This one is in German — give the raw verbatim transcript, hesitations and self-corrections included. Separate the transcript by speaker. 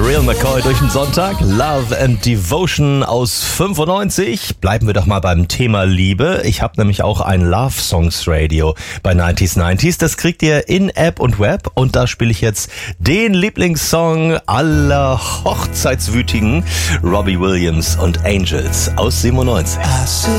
Speaker 1: Real McCoy durch den Sonntag. Love and Devotion aus fünfundneunzig. Bleiben wir doch mal beim Thema Liebe. Ich habe nämlich auch ein Love Songs Radio bei neunzig neunzig. Das kriegt ihr in App und Web. Und da spiele ich jetzt den Lieblingssong aller Hochzeitswütigen, Robbie Williams und Angels aus siebenundneunzig.